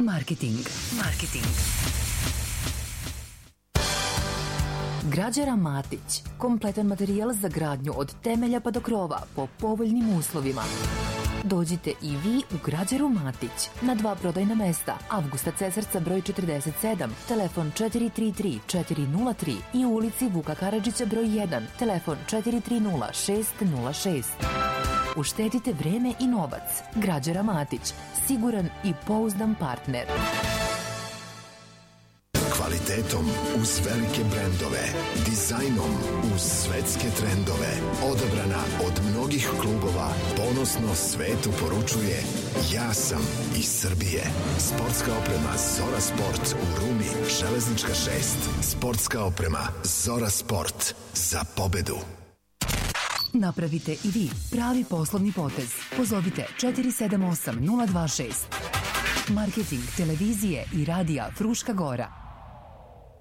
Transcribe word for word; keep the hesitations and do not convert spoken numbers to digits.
Marketing. Marketing. Građara Matić. Kompletan materijal za gradnju od temelja pa do krova po povoljnim uslovima. Dođite i vi u Građaru Matić na dva prodajna mesta. Avgusta Cesarca broj četrdeset sedam, telefon četiri tri tri četiri nula tri i u ulici Vuka Karadžića broj jedan, telefon četiri tri nula šest nula šest. Uštedite vreme i novac. Građara Matić. Siguran i pouzdan partner. Kvalitetom uz velike brendove, dizajnom uz svetske trendove, odabrana od mnogih klubova, ponosno svetu poručuje: ja sam iz Srbije. Sportska oprema Zora Sport u Rumi, Železnička šest. Sportska oprema Zora Sport. Za pobedu. Napravite i vi pravi poslovni potez. Pozovite četiri sedam osam nula dva šest. Marketing televizije i radija Fruška Gora.